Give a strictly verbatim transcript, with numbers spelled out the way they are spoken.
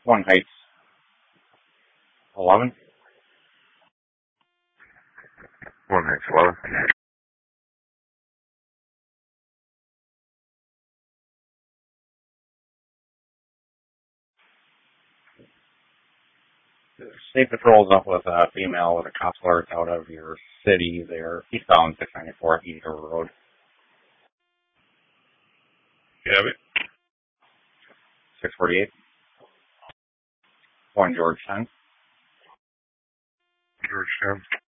One Heights, eleven. One Heights, eleven. State Patrol's up with a female with a cop alert out of your city there, eastbound six ninety-four East River Road. You have it? six forty-eight. One George ten. George ten.